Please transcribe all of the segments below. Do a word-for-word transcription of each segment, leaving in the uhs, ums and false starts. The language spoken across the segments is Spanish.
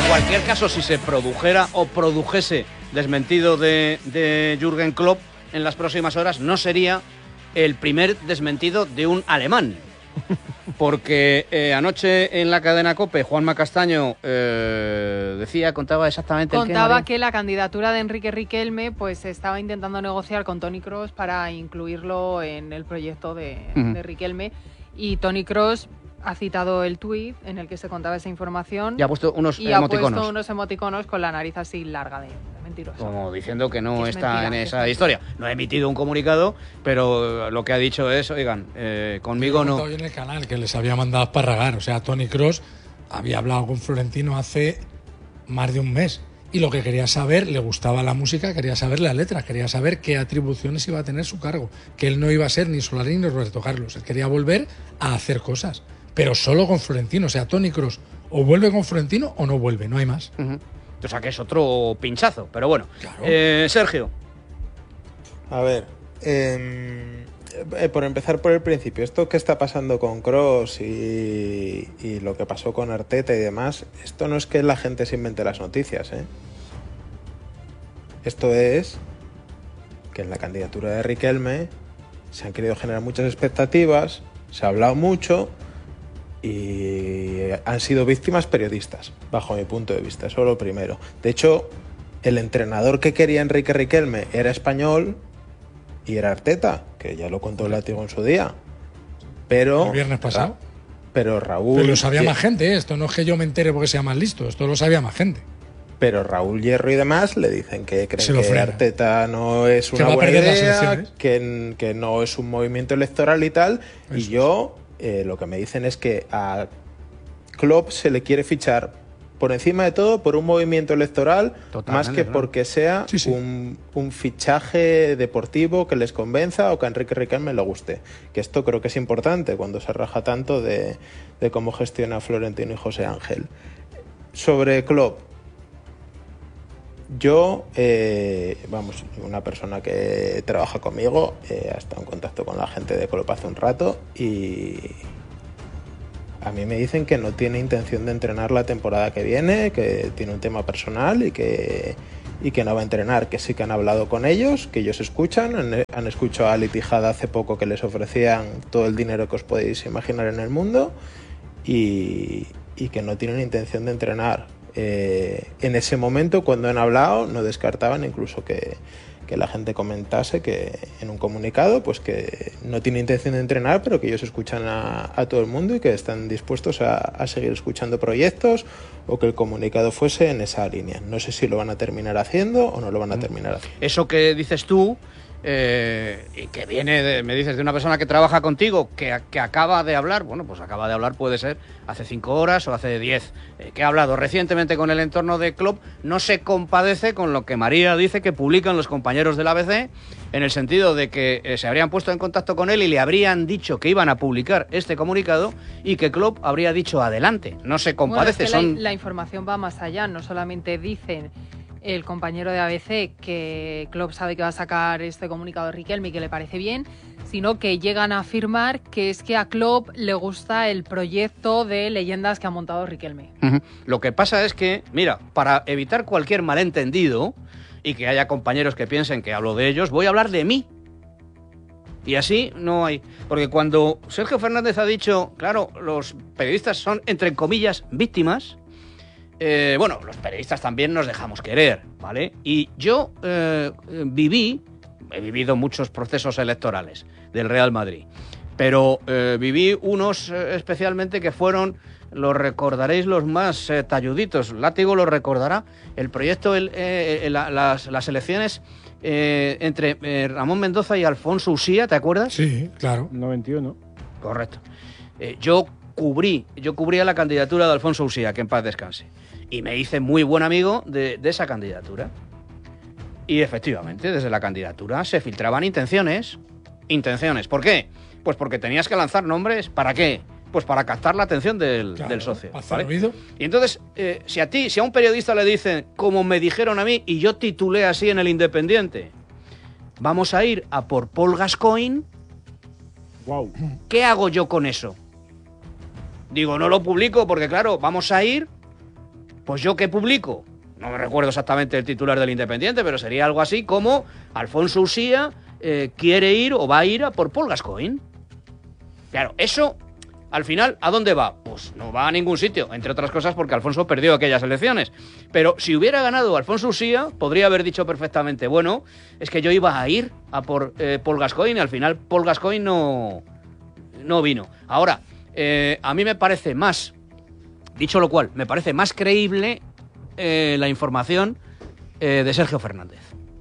En cualquier caso, si se produjera o produjese desmentido de, de Jürgen Klopp en las próximas horas, no sería el primer desmentido de un alemán. Porque eh, anoche en la cadena COPE, Juanma Castaño eh, decía, contaba exactamente... Contaba el que, que la candidatura de Enrique Riquelme pues estaba intentando negociar con Toni Kroos para incluirlo en el proyecto de, uh-huh. de Riquelme. Y Toni Kroos ha citado el tuit en el que se contaba esa información. Y ha puesto unos y emoticonos. ha puesto unos emoticonos con la nariz así larga de, de mentiroso. Como diciendo que no que es está mentira, en esa historia. No ha emitido un comunicado, pero lo que ha dicho es, oigan, eh, conmigo no... Hoy en el canal que les había mandado a esparragar. O sea, Toni Kroos había hablado con Florentino hace más de un mes. Y lo que quería saber, le gustaba la música, quería saber las letras, quería saber qué atribuciones iba a tener su cargo. Que él no iba a ser ni Solari ni Roberto Carlos. Él quería volver a hacer cosas. Pero solo con Florentino. O sea, Toni Kroos o vuelve con Florentino o no vuelve, no hay más. Uh-huh. O sea, que es otro pinchazo, pero bueno. Claro. Eh, Sergio. A ver, eh, eh, por empezar por el principio, esto que está pasando con Kroos y, y lo que pasó con Arteta y demás, esto no es que la gente se invente las noticias, ¿eh? Esto es que en la candidatura de Riquelme se han querido generar muchas expectativas, se ha hablado mucho y han sido víctimas periodistas, bajo mi punto de vista, eso es lo primero. De hecho, el entrenador que quería Enrique Riquelme era español y era Arteta, que ya lo contó el Látigo en su día. Pero el viernes pasado. Ra- pero Raúl... Pero lo sabía Ye- más gente, ¿eh? Esto no es que yo me entere porque sea más listo, esto lo sabía más gente. Pero Raúl Hierro y demás le dicen que creen Se lo que frena. Arteta no es Que una va a buena perder las idea, elecciones. que, que no es un movimiento electoral y tal. Eso y es. yo, eh, lo que me dicen es que a Klopp se le quiere fichar por encima de todo por un movimiento electoral, Totalmente, más que ¿no? porque sea Sí, sí. Un, un fichaje deportivo que les convenza o que a Enrique Riquelme le guste. Que esto creo que es importante cuando se raja tanto de, de cómo gestiona Florentino y José Ángel. Sobre Klopp, yo, eh, vamos, una persona que trabaja conmigo, eh, ha estado en contacto con la gente de Klopp hace un rato y a mí me dicen que no tiene intención de entrenar la temporada que viene, que tiene un tema personal y que, y que no va a entrenar, que sí que han hablado con ellos, que ellos escuchan, han, han escuchado a Ali Tijada hace poco que les ofrecían todo el dinero que os podéis imaginar en el mundo y, y que no tienen intención de entrenar. Eh, en ese momento, cuando han hablado, no descartaban incluso que, que la gente comentase que en un comunicado pues que no tiene intención de entrenar, pero que ellos escuchan a, a todo el mundo y que están dispuestos a, a seguir escuchando proyectos, o que el comunicado fuese en esa línea. No sé si lo van a terminar haciendo o no lo van a terminar haciendo. Eso que dices tú, eh, y que viene, de, me dices, de una persona que trabaja contigo, que, que acaba de hablar, bueno, pues acaba de hablar, puede ser hace cinco horas o hace diez, eh, que ha hablado recientemente con el entorno de Klopp, no se compadece con lo que María dice que publican los compañeros del A B C, en el sentido de que eh, se habrían puesto en contacto con él y le habrían dicho que iban a publicar este comunicado y que Klopp habría dicho adelante. No se compadece. Bueno, es que son... la, la información va más allá, no solamente dicen el compañero de A B C que Klopp sabe que va a sacar este comunicado de Riquelme y que le parece bien, sino que llegan a afirmar que es que a Klopp le gusta el proyecto de leyendas que ha montado Riquelme. Uh-huh. Lo que pasa es que, mira, para evitar cualquier malentendido y que haya compañeros que piensen que hablo de ellos, voy a hablar de mí. Y así no hay... Porque cuando Sergio Fernández ha dicho, claro, los periodistas son, entre comillas, víctimas... Eh, bueno, los periodistas también nos dejamos querer, ¿vale? Y yo eh, viví, he vivido muchos procesos electorales del Real Madrid, pero eh, viví unos eh, especialmente que fueron, lo recordaréis, los más eh, talluditos. Látigo lo recordará, el proyecto, el, eh, la, las, las elecciones eh, entre eh, Ramón Mendoza y Alfonso Usía, ¿te acuerdas? Sí, claro. noventa y uno. Correcto. Eh, yo cubrí, yo cubría la candidatura de Alfonso Usía, que en paz descanse. Y me hice muy buen amigo de, de esa candidatura. Y efectivamente, desde la candidatura se filtraban intenciones. Intenciones. ¿Por qué? Pues porque tenías que lanzar nombres. ¿Para qué? Pues para captar la atención del, Claro, del socio. hacer ¿vale? ruido. Y entonces, eh, si a ti, si a un periodista le dicen, como me dijeron a mí, y yo titulé así en El Independiente, vamos a ir a por Paul Gascoigne, Wow. ¿qué hago yo con eso? Digo, no lo publico porque, claro, vamos a ir Pues yo que publico, no me recuerdo exactamente el titular del Independiente, pero sería algo así como Alfonso Usía eh, quiere ir o va a ir a por Paul Gascoigne. Claro, eso, al final, ¿a dónde va? Pues no va a ningún sitio, entre otras cosas porque Alfonso perdió aquellas elecciones. Pero si hubiera ganado Alfonso Usía, podría haber dicho perfectamente, bueno, es que yo iba a ir a por eh, Paul Gascoigne y al final Paul Gascoigne no, no vino. Ahora, eh, a mí me parece más, dicho lo cual, me parece más creíble eh, la información eh, de Sergio Fernández.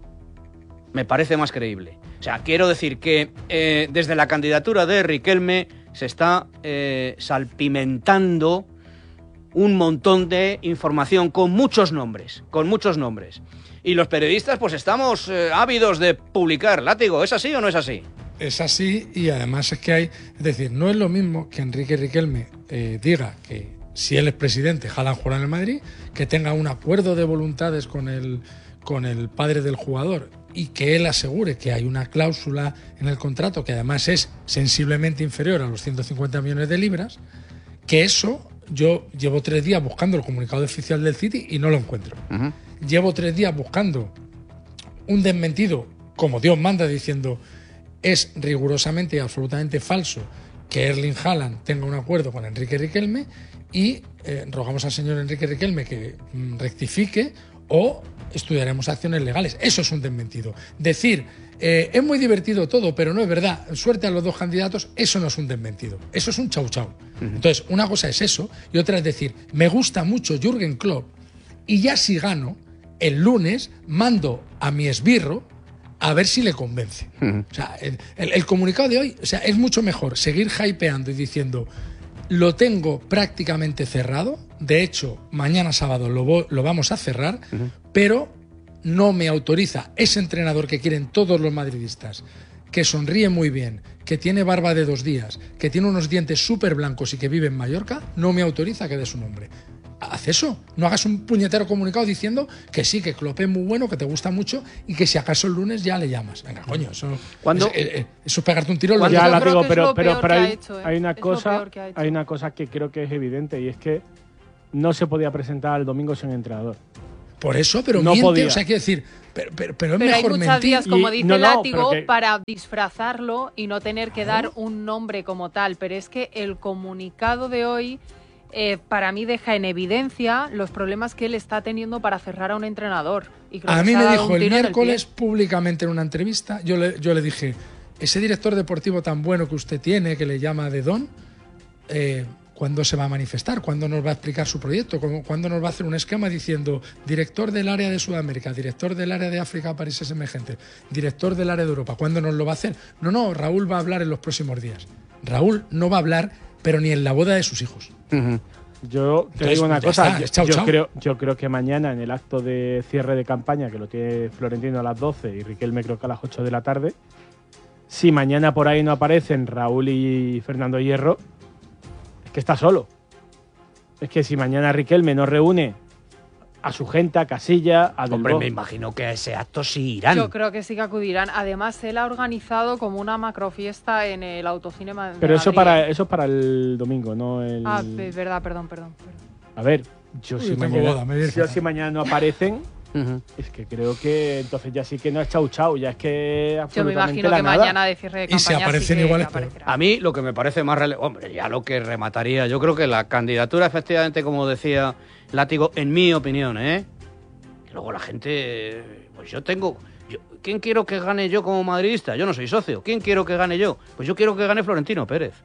Me parece más creíble. O sea, quiero decir que eh, desde la candidatura de Riquelme se está eh, salpimentando un montón de información con muchos nombres, con muchos nombres. Y los periodistas pues estamos eh, ávidos de publicar. Látigo, ¿es así o no es así? Es así y además es que hay... Es decir, no es lo mismo que Enrique Riquelme eh, diga que si él es presidente, Haaland jugará en el Madrid, que tenga un acuerdo de voluntades con el, con el padre del jugador y que él asegure que hay una cláusula en el contrato que además es sensiblemente inferior a los ciento cincuenta millones de libras, que eso yo llevo tres días buscando el comunicado oficial del City y no lo encuentro. Uh-huh. Llevo tres días buscando un desmentido, como Dios manda, diciendo es rigurosamente y absolutamente falso que Erling Haaland tenga un acuerdo con Enrique Riquelme y eh, rogamos al señor Enrique Riquelme que mm, rectifique o estudiaremos acciones legales. Eso es un desmentido. Decir, eh, es muy divertido todo, pero no es verdad, suerte a los dos candidatos, eso no es un desmentido. Eso es un chau chau. Uh-huh. Entonces, una cosa es eso y otra es decir, me gusta mucho Jürgen Klopp y ya si gano, el lunes mando a mi esbirro a ver si le convence. Uh-huh. O sea, el, el, el comunicado de hoy, o sea, es mucho mejor seguir hypeando y diciendo lo tengo prácticamente cerrado. De hecho, mañana sábado lo, lo vamos a cerrar, uh-huh. pero no me autoriza ese entrenador que quieren todos los madridistas, que sonríe muy bien, que tiene barba de dos días, que tiene unos dientes súper blancos y que vive en Mallorca, no me autoriza que dé su nombre. Haz eso, no hagas un puñetero comunicado diciendo que sí, que Klopp es muy bueno, que te gusta mucho y que si acaso el lunes ya le llamas. Venga, coño, eso, ¿Cuándo? Es, es, eso es pegarte un tiro. Lo ya la digo, que pero, pero, pero hay, hecho, ¿eh? hay, una es cosa, hay una cosa que creo que es evidente y es que no se podía presentar el domingo sin entrenador. Por eso, pero no miente, podía. O sea, quiero decir, pero, pero, pero es pero mejor hay muchas mentir. vías, como y, dice no, no, Látigo, que... para disfrazarlo y no tener que dar un nombre como tal. Pero es que el comunicado de hoy, eh, para mí, deja en evidencia los problemas que él está teniendo para cerrar a un entrenador. Y creo a que mí se ha me dado dijo un el tiro en miércoles pie. públicamente en una entrevista, yo le, yo le dije, ese director deportivo tan bueno que usted tiene, que le llama de Don, eh, ¿cuándo se va a manifestar? ¿Cuándo nos va a explicar su proyecto? ¿Cuándo nos va a hacer un esquema diciendo director del área de Sudamérica, director del área de África, países emergentes, director del área de Europa? ¿Cuándo nos lo va a hacer? No, no, Raúl va a hablar en los próximos días. Raúl no va a hablar, pero ni en la boda de sus hijos. Uh-huh. Yo te Entonces, digo una ya cosa, está, yo, chao, yo chao. Creo, yo creo que mañana en el acto de cierre de campaña, que lo tiene Florentino a las doce y Riquelme creo que a las ocho de la tarde, si mañana por ahí no aparecen Raúl y Fernando Hierro, es que está solo. Es que si mañana Riquelme no reúne a su gente, a Casilla, a Del Hombre, Bo- me imagino que a ese acto sí irán. Yo creo que sí que acudirán. Además, él ha organizado como una macrofiesta en el autocinema de Pero eso Madrid. para, eso es para el domingo, no el... Ah, es verdad, perdón, perdón. perdón. A ver, yo, Uy, si, yo tengo mañana, boda, me voy a ir yo fatal. si mañana no aparecen, Uh-huh. es que creo que entonces ya sí que no es chau chau, ya es que Yo me absolutamente imagino la que nada. mañana de cierre de Y campaña si aparecen sí que igual es peor. aparecerá. A mí lo que me parece más relevante, hombre, ya lo que remataría, yo creo que la candidatura, efectivamente, como decía Látigo, en mi opinión, ¿eh? Y luego la gente, pues yo tengo, yo, ¿quién quiero que gane yo como madridista? Yo no soy socio. ¿Quién quiero que gane yo? Pues yo quiero que gane Florentino Pérez.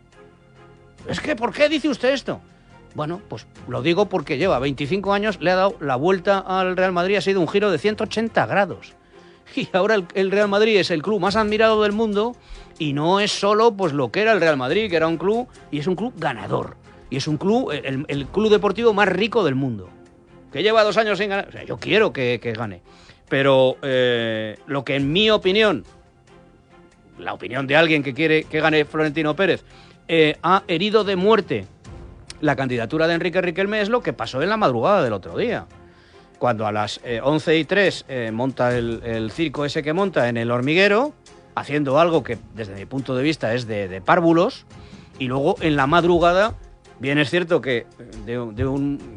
Es que, ¿por qué dice usted esto? Bueno, pues lo digo porque lleva veinticinco años, le ha dado la vuelta al Real Madrid, ha sido un giro de ciento ochenta grados. Y ahora el, el Real Madrid es el club más admirado del mundo y no es solo pues lo que era el Real Madrid, que era un club, y es un club ganador. Y es un club, el, el club deportivo más rico del mundo. Que lleva dos años sin ganar. O sea, yo quiero que, que gane. Pero eh, lo que en mi opinión, la opinión de alguien que quiere que gane Florentino Pérez, eh, ha herido de muerte la candidatura de Enrique Riquelme es lo que pasó en la madrugada del otro día. Cuando a las eh, once y tres eh, monta el, el circo ese que monta en el Hormiguero, haciendo algo que desde mi punto de vista es de, de párvulos, y luego en la madrugada, bien es cierto que de, de un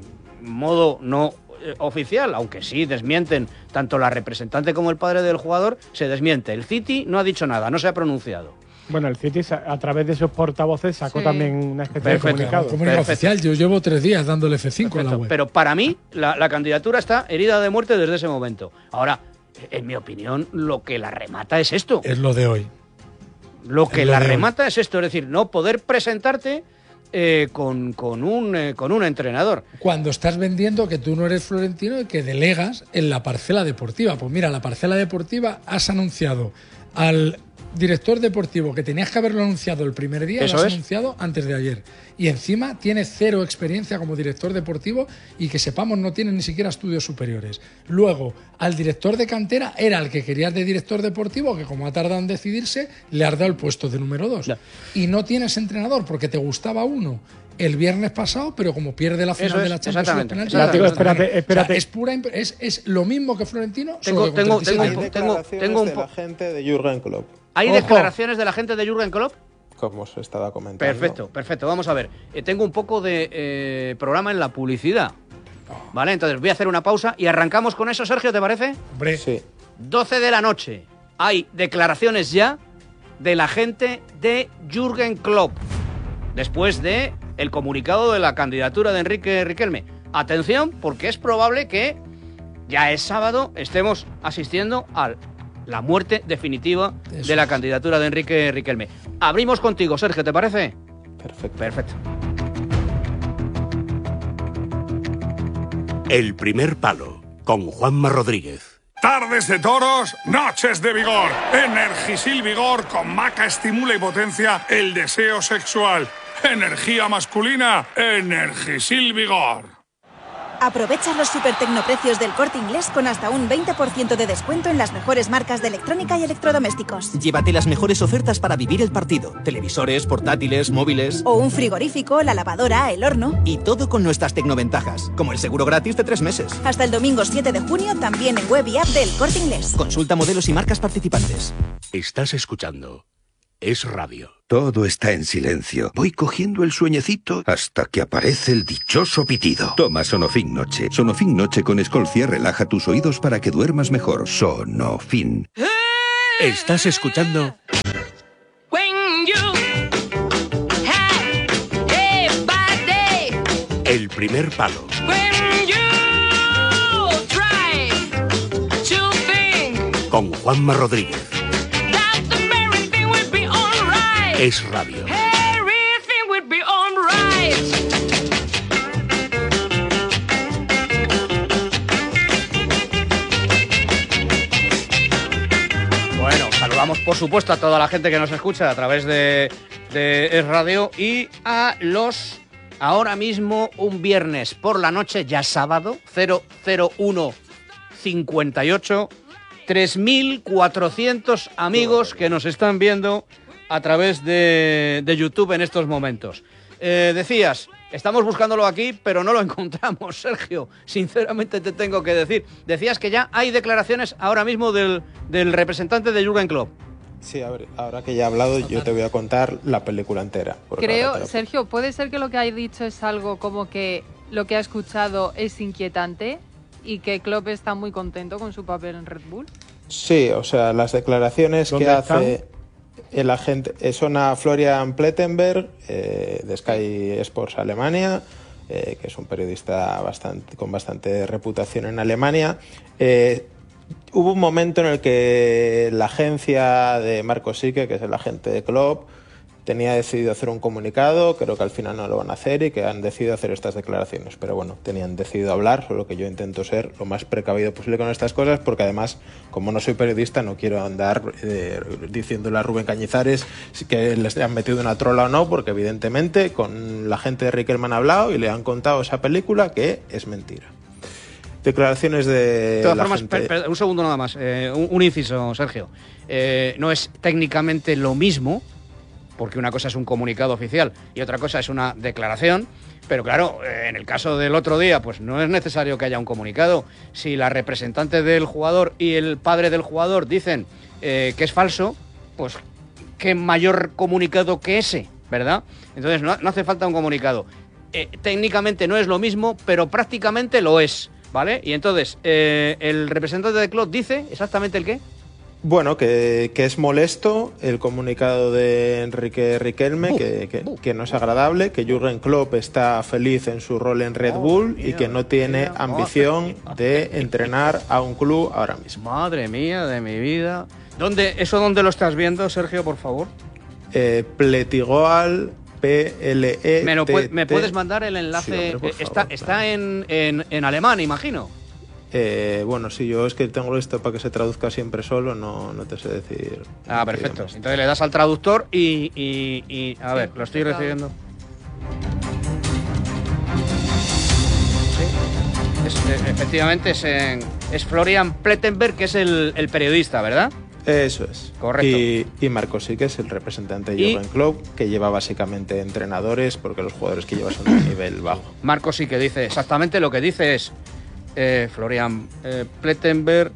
modo no eh, oficial, aunque sí desmienten tanto la representante como el padre del jugador, se desmiente. El City no ha dicho nada, no se ha pronunciado. Bueno, el City a través de sus portavoces sacó Sí. también una especie Perfecto. de comunicado. Un comunicado Perfecto. oficial. Yo llevo tres días dándole F cinco a la Perfecto. web. Pero para mí, la, la candidatura está herida de muerte desde ese momento. Ahora, en mi opinión, lo que la remata es esto. Es lo de hoy. Lo que es lo la de hoy. remata es esto, es decir, no poder presentarte eh, con, con, un, eh, con un entrenador. Cuando estás vendiendo que tú no eres Florentino y que delegas en la parcela deportiva. Pues mira, la parcela deportiva has anunciado al director deportivo que tenías que haberlo anunciado el primer día, Eso lo has es. anunciado antes de ayer. Y encima tiene cero experiencia como director deportivo y que sepamos no tiene ni siquiera estudios superiores. Luego, al director de cantera era el que querías de director deportivo, que como ha tardado en decidirse, le has dado el puesto de número dos. Ya. Y no tienes entrenador porque te gustaba uno el viernes pasado, pero como pierde la final Eso es, de la Champions y los exactamente, penaltis, exactamente. no tiene. Espérate, espérate. O sea, es, pura, imp- es, es lo mismo que Florentino. Tengo- solo que tengo- con tengo treinta y un Hay po- siete tengo- declaraciones tengo un de po- la gente de Jürgen Klopp, ¿Hay Ojo. declaraciones de la gente de Jürgen Klopp? como os estaba comentando. Perfecto, perfecto. Vamos a ver. Eh, tengo un poco de eh, programa en la publicidad. ¿Vale? Entonces voy a hacer una pausa y arrancamos con eso, Sergio, ¿te parece? Hombre, Sí. doce de la noche. Hay declaraciones ya de la gente de Jürgen Klopp. Después de el comunicado de la candidatura de Enrique Riquelme. Atención, porque es probable que ya es sábado estemos asistiendo a la muerte definitiva Eso de la es. candidatura de Enrique Riquelme. Abrimos contigo, Sergio, ¿te parece? Perfecto. Perfecto. El primer palo, con Juanma Rodríguez. Tardes de toros, noches de vigor. Energisil Vigor con maca estimula y potencia el deseo sexual. Energía masculina, Energisil Vigor. Aprovecha los super tecnoprecios del Corte Inglés con hasta un veinte por ciento de descuento en las mejores marcas de electrónica y electrodomésticos. Llévate las mejores ofertas para vivir el partido. Televisores, portátiles, móviles. O un frigorífico, la lavadora, el horno. Y todo con nuestras tecnoventajas, como el seguro gratis de tres meses. Hasta el domingo siete de junio también en web y app del Corte Inglés. Consulta modelos y marcas participantes. Estás escuchando Es Radio. Todo está en silencio. Voy cogiendo el sueñecito hasta que aparece el dichoso pitido. Toma Sonofin Noche. Sonofin Noche con Escolcia relaja tus oídos para que duermas mejor. Sonofin. Estás escuchando El primer palo. Con Juanma Rodríguez. Es Radio. Bueno, saludamos por supuesto a toda la gente que nos escucha a través de, de Es Radio y a los, ahora mismo, un viernes por la noche, ya sábado, cero cero uno cincuenta y ocho, tres mil cuatrocientos amigos que nos están viendo a través de, de YouTube en estos momentos. Eh, decías, estamos buscándolo aquí, pero no lo encontramos, Sergio. Sinceramente te tengo que decir. Decías que ya hay declaraciones ahora mismo del, del representante de Jürgen Klopp. Sí, a ver, ahora que ya he hablado, yo te voy a contar la película entera. porque ahora Creo, te la- Sergio, ¿puede ser que lo que ha dicho es algo como que lo que ha escuchado es inquietante y que Klopp está muy contento con su papel en Red Bull? Sí, o sea, las declaraciones que ¿Dónde están? hace el agente eh, son a Florian Plettenberg, eh, de Sky Sports Alemania, eh, que es un periodista bastante, con bastante reputación en Alemania. Eh, hubo un momento en el que la agencia de Marco Sique, que es el agente de Klopp, tenía decidido hacer un comunicado, creo que al final no lo van a hacer y que han decidido hacer estas declaraciones. Pero bueno, tenían decidido hablar, solo que yo intento ser lo más precavido posible con estas cosas, porque además, como no soy periodista, no quiero andar eh, diciéndole a Rubén Cañizares que les han metido una trola o no, porque evidentemente con la gente de Riquelme han hablado y le han contado esa película que es mentira. Declaraciones de, De todas la formas, gente... per- per- un segundo nada más, eh, un, un inciso, Sergio. Eh, no es técnicamente lo mismo, porque una cosa es un comunicado oficial y otra cosa es una declaración, pero claro, eh, en el caso del otro día, pues no es necesario que haya un comunicado. Si la representante del jugador y el padre del jugador dicen eh, que es falso, pues qué mayor comunicado que ese, ¿verdad? Entonces no, no hace falta un comunicado. eh, técnicamente no es lo mismo, pero prácticamente lo es, ¿vale? Y entonces, eh, el representante de Klopp dice exactamente el qué. Bueno, que, que es molesto el comunicado de Enrique Riquelme, uh, que, que, uh, que no es agradable, que Jürgen Klopp está feliz en su rol en Red Bull oh, y que no tiene mía, ambición de entrenar a un club ahora mismo. Madre mía de mi vida. ¿Dónde, ¿Eso dónde lo estás viendo, Sergio, por favor? Eh, Pletigoal, P L E. ¿Me, lo pu ¿Me puedes mandar el enlace? Sí, hombre, está favor, está en, en, en alemán, imagino. Eh, bueno, sí, yo es que tengo esto para que se traduzca siempre solo, no, no te sé decir. Ah, perfecto. Entonces le das al traductor y, y, y a sí, ver, lo estoy recibiendo. Sí, es, efectivamente es, en, es Florian Plettenberg, que es el, el periodista, ¿verdad? Eso es. Correcto. Y, y Marco sí, que es el representante de Jürgen Klopp, que lleva básicamente entrenadores, porque los jugadores que llevan son de nivel bajo. Marco sí que dice exactamente lo que dice es... Eh, Florian eh, Plettenberg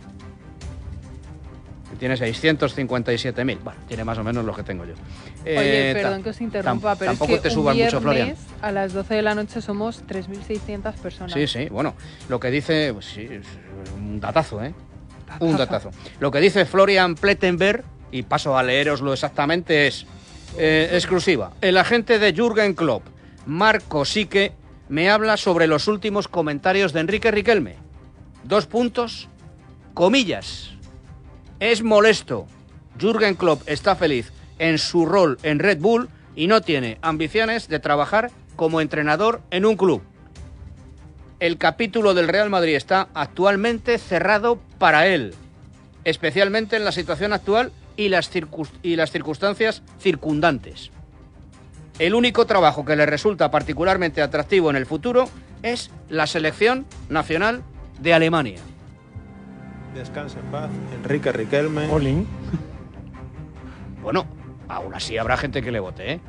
tiene seiscientos cincuenta y siete mil. Bueno, tiene más o menos lo que tengo yo. Eh, Oye, perdón que os interrumpa, pero es que te subas un viernes mucho, Florian. A las doce de la noche somos tres mil seiscientas personas. Sí, sí, bueno, lo que dice, pues sí, es un datazo, ¿eh? Datazo. Un datazo. Lo que dice Florian Plettenberg, y paso a leeroslo exactamente, es eh, exclusiva. El agente de Jürgen Klopp, Marco Sique, me habla sobre los últimos comentarios de Enrique Riquelme. Dos puntos, comillas. Es molesto. Jürgen Klopp está feliz en su rol en Red Bull y no tiene ambiciones de trabajar como entrenador en un club. El capítulo del Real Madrid está actualmente cerrado para él, especialmente en la situación actual y las, circun- y las circunstancias circundantes. El único trabajo que le resulta particularmente atractivo en el futuro es la selección nacional de Alemania. Descansa en paz, Enrique Riquelme. Olin. Bueno, aún así habrá gente que le vote, ¿eh?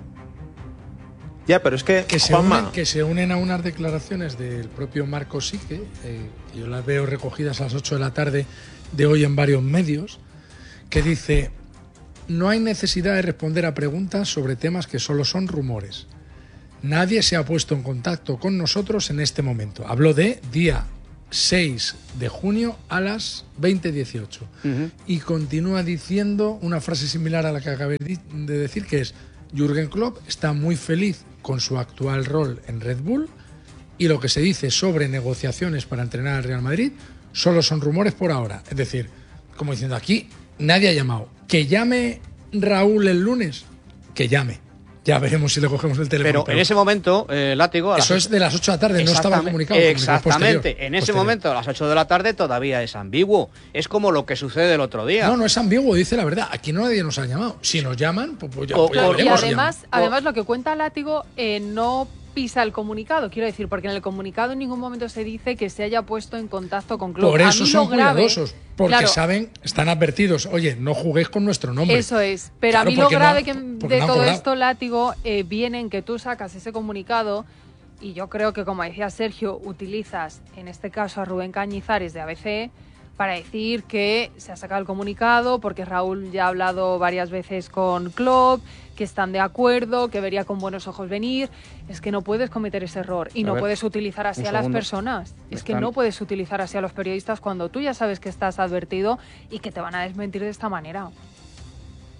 Ya, pero es que, que, se unen, que se unen a unas declaraciones del propio Marco Sique, eh, yo las veo recogidas a las ocho de la tarde de hoy en varios medios, que dice... No hay necesidad de responder a preguntas sobre temas que solo son rumores. Nadie se ha puesto en contacto con nosotros en este momento. Habló de día seis de junio a las veinte dieciocho. Uh-huh. Y continúa diciendo una frase similar a la que acabé de decir, que es: Jürgen Klopp está muy feliz con su actual rol en Red Bull y lo que se dice sobre negociaciones para entrenar al Real Madrid solo son rumores por ahora. Es decir, como diciendo, aquí nadie ha llamado. Que llame Raúl el lunes, que llame. Ya veremos si le cogemos el teléfono. Pero, pero en ese momento, eh, Látigo... Eso las... es de las ocho de la tarde, no estaba comunicado. Exactamente. Posterior, en ese posterior. momento, a las ocho de la tarde, todavía es ambiguo. Es como lo que sucede el otro día. No, no es ambiguo, dice la verdad. Aquí no nadie nos ha llamado. Si nos llaman, pues, pues ya, o, pues ya veremos. Y además, además, lo que cuenta Látigo eh, no pisa el comunicado, quiero decir, porque en el comunicado en ningún momento se dice que se haya puesto en contacto con Klopp. Por eso son grave, cuidadosos, porque claro, saben, están advertidos, oye, no juguéis con nuestro nombre. Eso es, pero claro, a mí lo grave no, que de no todo cobrado. esto, Látigo, eh, viene en que tú sacas ese comunicado y yo creo que, como decía Sergio, utilizas, en este caso, a Rubén Cañizares de A B C para decir que se ha sacado el comunicado porque Raúl ya ha hablado varias veces con Klopp, que están de acuerdo, que vería con buenos ojos venir. Es que no puedes cometer ese error y a no ver, puedes utilizar así a las personas. Es que no puedes utilizar así a los periodistas cuando tú ya sabes que estás advertido y que te van a desmentir de esta manera.